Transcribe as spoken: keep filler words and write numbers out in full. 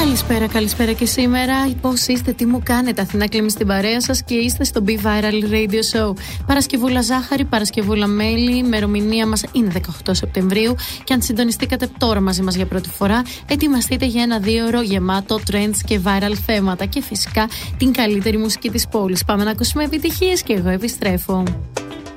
Καλησπέρα, καλησπέρα και σήμερα. Πώς είστε, τι μου κάνετε? Αθηνά Κλέμη στην παρέα σας και είστε στο Be Viral Radio Show. Παρασκευούλα ζάχαρη, Παρασκευούλα μέλι. Η ημερομηνία μας είναι δεκαοκτώ Σεπτεμβρίου. Και αν συντονιστήκατε τώρα μαζί μας για πρώτη φορά, ετοιμαστείτε για ένα δύο ώρο γεμάτο trends και viral θέματα. Και φυσικά την καλύτερη μουσική της πόλης. Πάμε να ακούσουμε επιτυχίες και εγώ επιστρέφω.